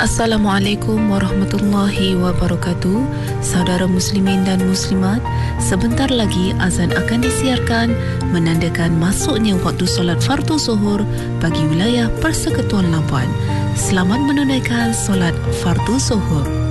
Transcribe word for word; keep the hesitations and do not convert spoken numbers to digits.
Assalamualaikum warahmatullahi wabarakatuh. Saudara muslimin dan muslimat, sebentar lagi azan akan disiarkan menandakan masuknya waktu solat fardu zuhur bagi wilayah Persekutuan Labuan. Selamat menunaikan solat fardu zuhur.